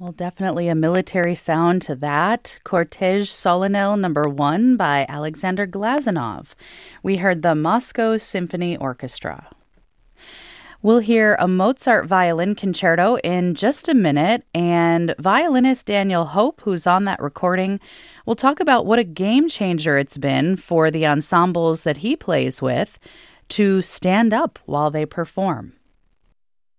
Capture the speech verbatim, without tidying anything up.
Well, definitely a military sound to that. Cortege Solennel Number One by Alexander Glazunov. We heard the Moscow Symphony Orchestra. We'll hear a Mozart violin concerto in just a minute, and violinist Daniel Hope, who's on that recording, will talk about what a game changer it's been for the ensembles that he plays with to stand up while they perform.